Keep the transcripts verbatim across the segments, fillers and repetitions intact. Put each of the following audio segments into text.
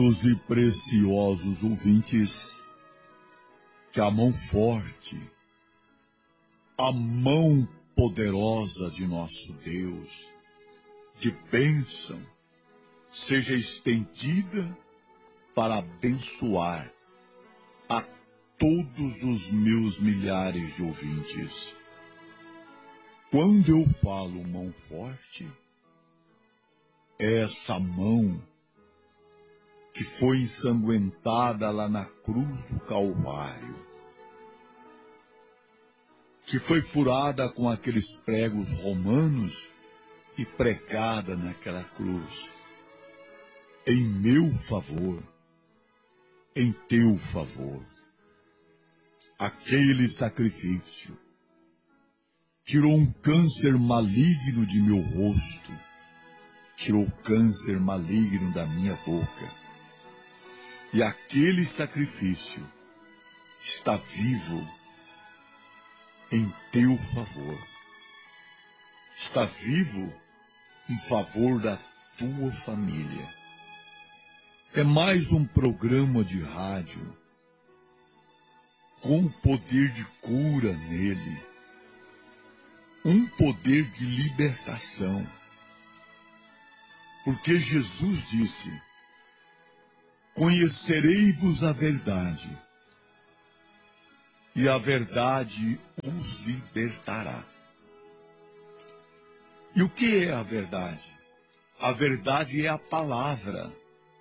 E preciosos ouvintes, que a mão forte, a mão poderosa de nosso Deus, de bênção, seja estendida para abençoar a todos os meus milhares de ouvintes. Quando eu falo mão forte, é essa mão que foi ensanguentada lá na cruz do Calvário, que foi furada com aqueles pregos romanos e pregada naquela cruz, em meu favor, em teu favor. Aquele sacrifício tirou um câncer maligno de meu rosto, tirou o câncer maligno da minha boca. E aquele sacrifício está vivo em teu favor. Está vivo em favor da tua família. É mais um programa de rádio com o poder de cura nele. Um poder de libertação. Porque Jesus disse: conhecereis-vos a verdade, e a verdade os libertará. E o que é a verdade? A verdade é a palavra,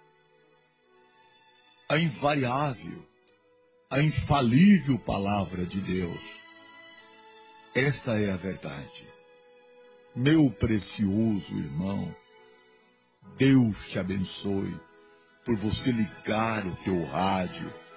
a invariável, a infalível palavra de Deus. Essa é a verdade. Meu precioso irmão, Deus te abençoe por você ligar o teu rádio,